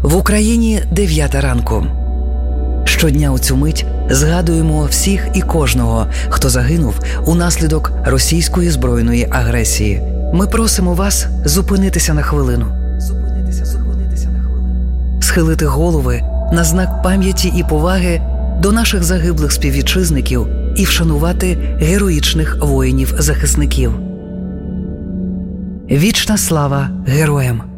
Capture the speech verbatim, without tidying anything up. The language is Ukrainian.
В Україні дев'ята ранку. Щодня у цю мить згадуємо всіх і кожного, хто загинув унаслідок російської збройної агресії. Ми просимо вас зупинитися на хвилину. Зупинитися, зупинитися на хвилину. Схилити голови на знак пам'яті і поваги до наших загиблих співвітчизників і вшанувати героїчних воїнів-захисників. Вічна слава героям!